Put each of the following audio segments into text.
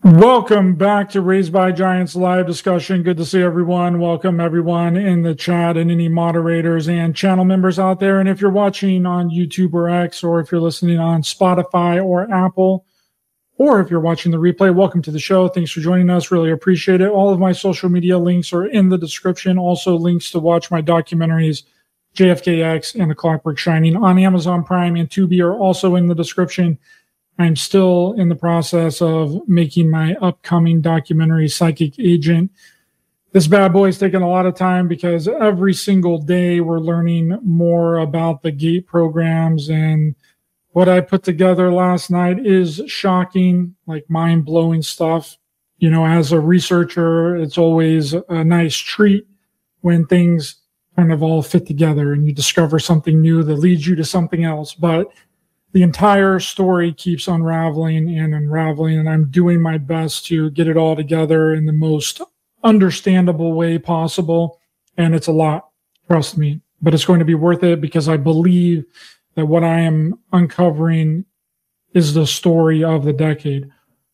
Welcome back to Raised by Giants live discussion. Good to see everyone. Welcome everyone in the chat and any moderators and channel members out there. And if you're watching on YouTube or X, or if you're listening on Spotify or Apple, or if you're watching the replay, welcome to the show. Thanks for joining us. Really appreciate it. All of my social media links are in the description. Also links to watch my documentaries, JFKX and The Clockwork Shining, on Amazon Prime and Tubi are also in the description. I'm still in the process of making my upcoming documentary, Psychic Agent. This bad boy is taking a lot of time because every single day we're learning more about the GATE programs, and what I put together last night is shocking, like mind-blowing stuff. You know, as a researcher, it's always a nice treat when things kind of all fit together and you discover something new that leads you to something else. But the entire story keeps unraveling, and I'm doing my best to get it all together in the most understandable way possible. And it's a lot, trust me, but it's going to be worth it because I believe that what I am uncovering is the story of the decade.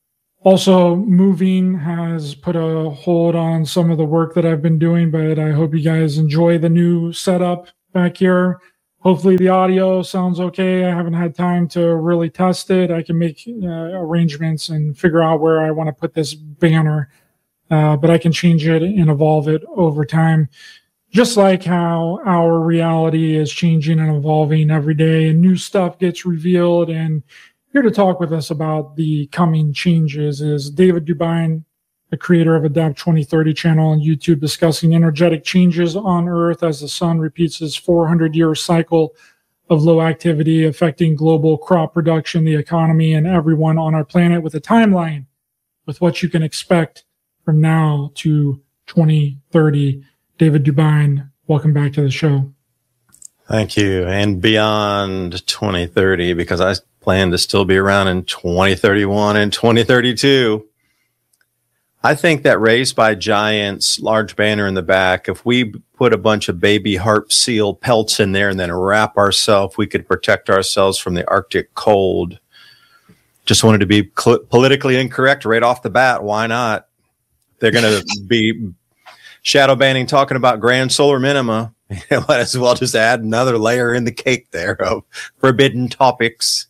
Also, moving has put a hold on some of the work that I've been doing, but I hope you guys enjoy the new setup back here. Hopefully the audio sounds okay. I haven't had time to really test it. I can make arrangements and figure out where I want to put this banner, but I can change it and evolve it over time, just like how our reality is changing and evolving every day and new stuff gets revealed. And here to talk with us about the coming changes is David Dubine, the creator of Adapt 2030 channel on YouTube, discussing energetic changes on Earth as the sun repeats its 400-year cycle of low activity affecting global crop production, the economy, and everyone on our planet, with a timeline with what you can expect from now to 2030. David Dubine, welcome back to the show. Thank you. And beyond 2030, because I plan to still be around in 2031 and 2032. I think that Raised by Giants large banner in the back, if we put a bunch of baby harp seal pelts in there and then wrap ourselves, we could protect ourselves from the Arctic cold. Just wanted to be politically incorrect right off the bat. Why not? They're going to be shadow banning, talking about grand solar minima. Might as well just add another layer in the cake there of forbidden topics.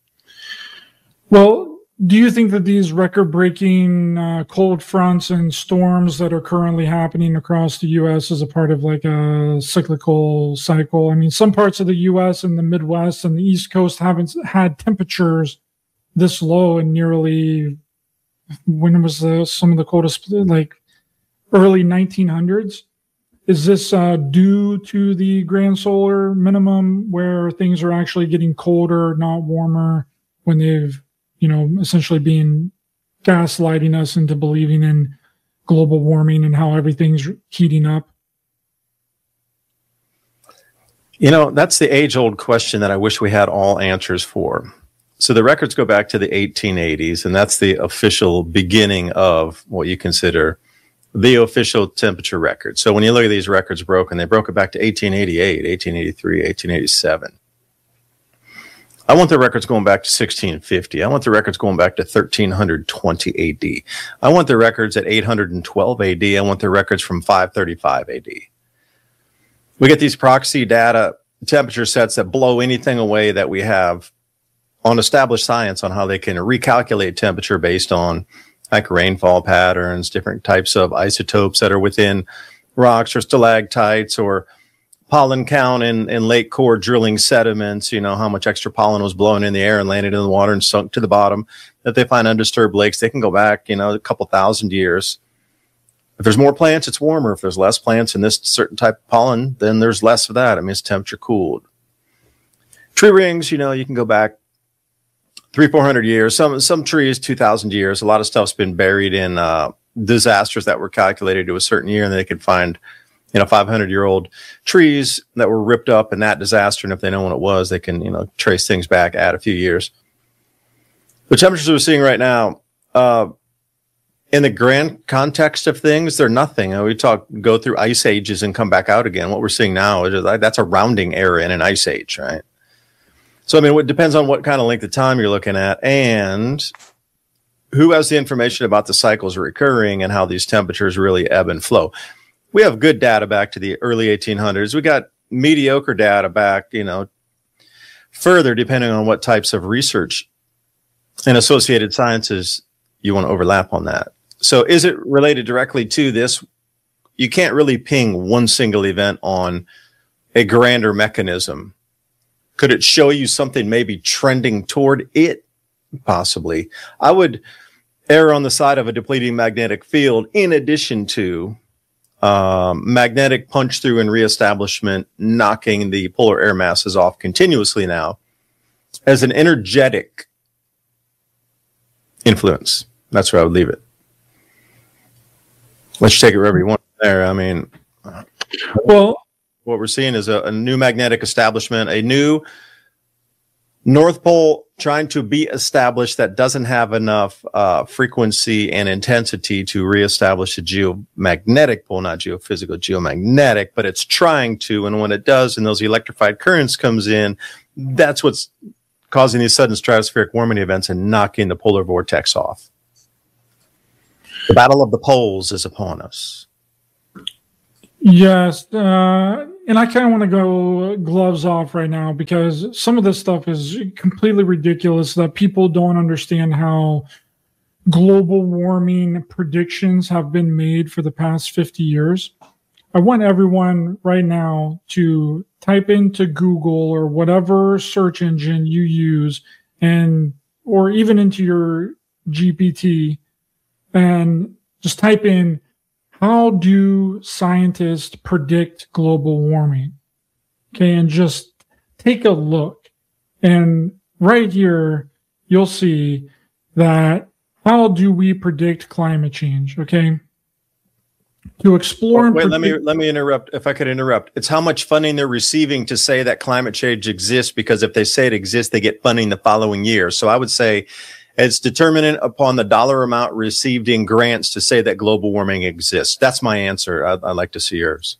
Well, do you think that these record-breaking cold fronts and storms that are currently happening across the U.S. is a part of like a cyclical cycle? I mean, some parts of the U.S. and the Midwest and the East Coast haven't had temperatures this low in nearly, when was some of the coldest, like early 1900s? Is this due to the grand solar minimum where things are actually getting colder, not warmer, when they've, essentially being gaslighting us into believing in global warming and how everything's heating up? That's the age-old question that I wish we had all answers for. So the records go back to the 1880s, and that's the official beginning of what you consider the official temperature record. So when you look at these records broken, they broke it back to 1888, 1883, 1887. I want the records going back to 1650. I want the records going back to 1320 AD. I want the records at 812 AD. I want the records from 535 AD. We get these proxy data temperature sets that blow anything away that we have on established science on how they can recalculate temperature based on like rainfall patterns, different types of isotopes that are within rocks or stalactites, or pollen count in lake core drilling sediments, how much extra pollen was blown in the air and landed in the water and sunk to the bottom, that they find undisturbed lakes. They can go back, a couple thousand years. If there's more plants, it's warmer. If there's less plants in this certain type of pollen, then there's less of that. I mean, it's temperature cooled. Tree rings, you can go back 300-400 years. Some trees, 2,000 years. A lot of stuff's been buried in disasters that were calculated to a certain year, and they could find 500-year-old trees that were ripped up in that disaster. And if they know when it was, they can, trace things back, add a few years. The temperatures we're seeing right now, in the grand context of things, they're nothing. We go through ice ages and come back out again. What we're seeing now is that's a rounding error in an ice age, right? So, it depends on what kind of length of time you're looking at. And who has the information about the cycles recurring and how these temperatures really ebb and flow? We have good data back to the early 1800s. We got mediocre data back, further, depending on what types of research and associated sciences you want to overlap on that. So is it related directly to this? You can't really ping one single event on a grander mechanism. Could it show you something maybe trending toward it? Possibly. I would err on the side of a depleting magnetic field in addition to magnetic punch through and reestablishment, knocking the polar air masses off continuously now as an energetic influence. That's where I would leave it. Let's take it wherever you want there. I mean, well, what we're seeing is a new magnetic establishment, a new North Pole trying to be established that doesn't have enough frequency and intensity to reestablish a geomagnetic pole, not geophysical, geomagnetic, but it's trying to. And when it does, and those electrified currents comes in, that's what's causing these sudden stratospheric warming events and knocking the polar vortex off. The battle of the poles is upon us. Yes, and I kind of want to go gloves off right now because some of this stuff is completely ridiculous that people don't understand how global warming predictions have been made for the past 50 years. I want everyone right now to type into Google or whatever search engine you use or even into your GPT and just type in, how do scientists predict global warming? Okay, and just take a look. And right here, you'll see that how do we predict climate change? Okay. To explore. Wait, let me interrupt. If I could interrupt, it's how much funding they're receiving to say that climate change exists, because if they say it exists, they get funding the following year. So I would say it's determinant upon the dollar amount received in grants to say that global warming exists. That's my answer. I'd like to see yours.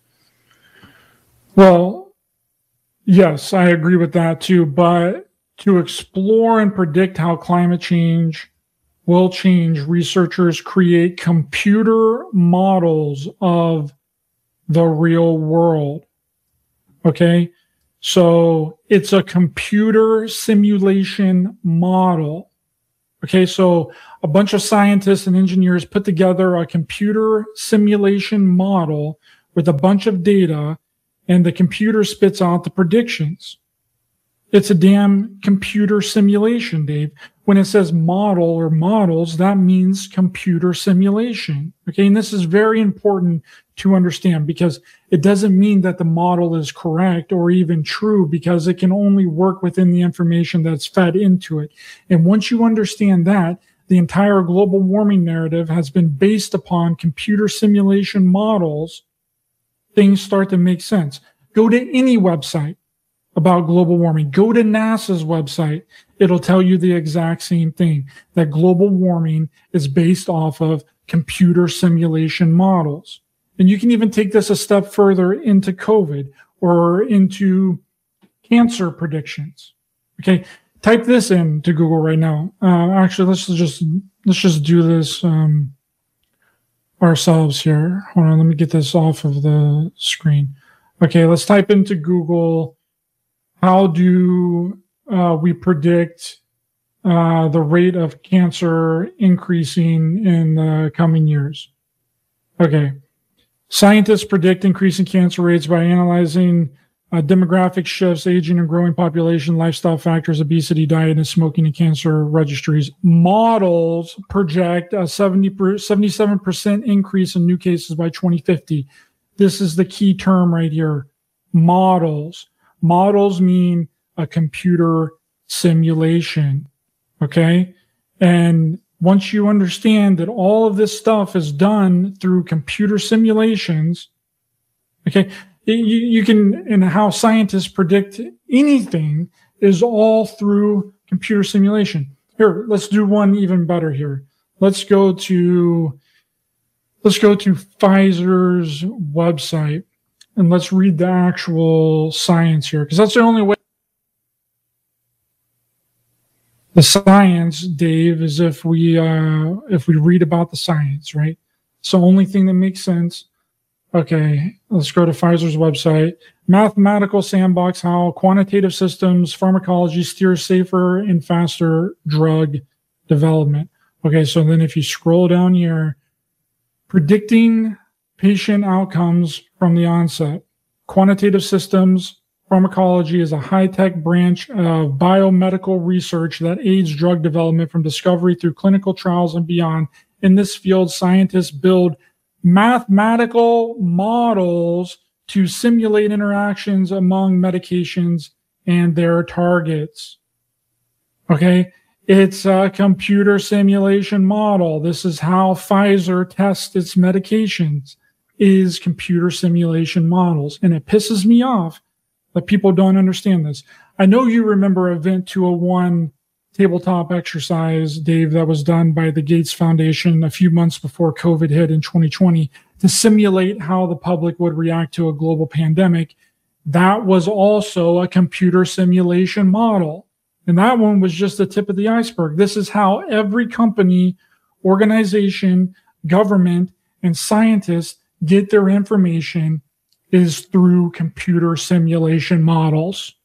Well, yes, I agree with that too. But to explore and predict how climate change will change, researchers create computer models of the real world. Okay? So it's a computer simulation model. Okay, so a bunch of scientists and engineers put together a computer simulation model with a bunch of data, and the computer spits out the predictions. It's a damn computer simulation, Dave. When it says model or models, that means computer simulation. Okay, and this is very important to understand because it doesn't mean that the model is correct or even true, because it can only work within the information that's fed into it. And once you understand that, the entire global warming narrative has been based upon computer simulation models, things start to make sense. Go to any website about global warming. Go to NASA's website. It'll tell you the exact same thing, that global warming is based off of computer simulation models. And you can even take this a step further into COVID or into cancer predictions. Okay, type this into Google right now. Actually, let's just do this ourselves here. Hold on, let me get this off of the screen. Okay, let's type into Google, how do we predict the rate of cancer increasing in the coming years? Okay. Scientists predict increasing cancer rates by analyzing demographic shifts, aging and growing population, lifestyle factors, obesity, diet, and smoking and cancer registries. Models project a 77% increase in new cases by 2050. This is the key term right here. Models. Models mean a computer simulation. Okay? And once you understand that all of this stuff is done through computer simulations, okay, you can, and how scientists predict anything is all through computer simulation. Here, let's do one even better here. Let's go to Pfizer's website and let's read the actual science here, because that's the only way. The science, Dave, is if we read about the science, right? So only thing that makes sense. Okay, let's go to Pfizer's website. Mathematical sandbox, how quantitative systems pharmacology steers safer and faster drug development. Okay, so then if you scroll down here, predicting patient outcomes from the onset. Quantitative systems pharmacology is a high-tech branch of biomedical research that aids drug development from discovery through clinical trials and beyond. In this field, scientists build mathematical models to simulate interactions among medications and their targets. Okay, it's a computer simulation model. This is how Pfizer tests its medications, is computer simulation models. And it pisses me off that people don't understand this. I know you remember Event 201 tabletop exercise, Dave, that was done by the Gates Foundation a few months before COVID hit in 2020 to simulate how the public would react to a global pandemic. That was also a computer simulation model. And that one was just the tip of the iceberg. This is how every company, organization, government, and scientists get their information, is through computer simulation models.